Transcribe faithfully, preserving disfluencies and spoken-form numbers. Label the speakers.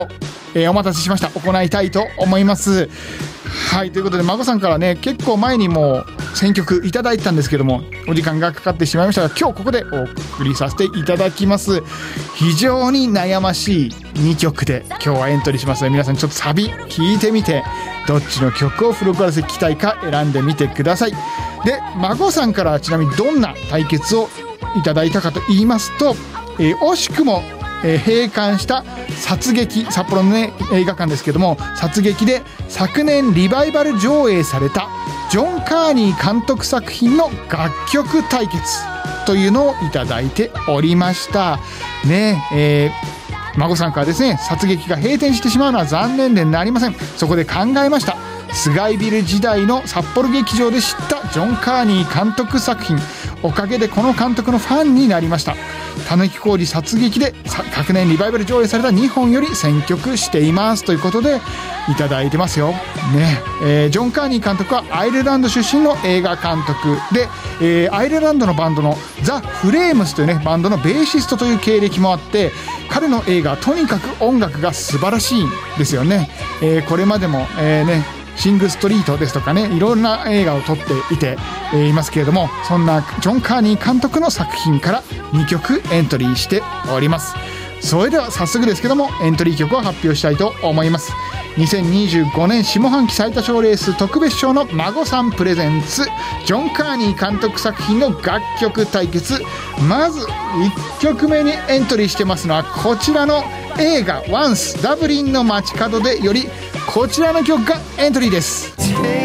Speaker 1: えー、お待たせしました。行いたいと思います。はい、ということで孫さんからね、結構前にも選曲いただいたんですけども、お時間がかかってしまいましたが、今日ここでお送りさせていただきます。非常に悩ましいにきょくで今日はエントリーしますので、皆さんちょっとサビ聴いてみて、どっちの曲をフルコーラスで聴きたいか選んでみてください。で、孫さんからちなみにどんな対決をいただいたかと言いますと、えー、惜しくもえー、閉館した殺撃、札幌の、ね、映画館ですけども、殺撃で昨年リバイバル上映されたジョン・カーニー監督作品の楽曲対決というのをいただいておりましたね。えー、孫さんからですね、殺撃が閉店してしまうのは残念でなりません。そこで考えました。スガイビル時代の札幌劇場で知ったジョン・カーニー監督作品、おかげでこの監督のファンになりました。たぬき工事殺撃で昨年リバイバル上映されたにほんより選曲していますということでいただいてますよね。えー、ジョン・カーニー監督はアイルランド出身の映画監督で、えー、アイルランドのバンドのザ・フレームスというねバンドのベーシストという経歴もあって、彼の映画はとにかく音楽が素晴らしいんですよね。えー、これまでも、えーねシングストリートですとかね、いろんな映画を撮っていて、えー、いますけれども、そんなジョン・カーニー監督の作品からにきょくエントリーしております。それでは早速ですけどもエントリー曲を発表したいと思います。にせんにじゅうごねん下半期最多賞レース特別賞の孫さんプレゼンツジョン・カーニー監督作品の楽曲対決。まずいっきょくめにエントリーしてますのはこちらの映画ワンスダブリンの街角でよりこちらの曲がエントリーです。